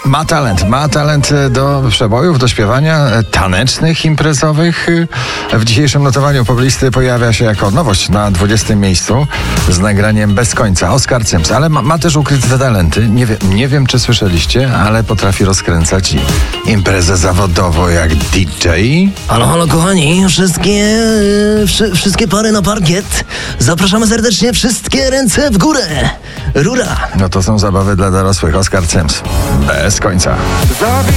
Ma talent do przebojów, do śpiewania tanecznych, imprezowych. W dzisiejszym notowaniu poblisty pojawia się jako nowość na 20. miejscu z nagraniem Bez końca. Oskar Sims, ale ma też ukryte talenty. Nie wiem, czy słyszeliście, ale potrafi rozkręcać imprezę zawodowo jak DJ. Halo, kochani, wszystkie pary na parkiet. Zapraszamy serdecznie, wszystkie ręce w górę. Rura. No to są zabawy dla dorosłych. Oskar Sims. Bez końca.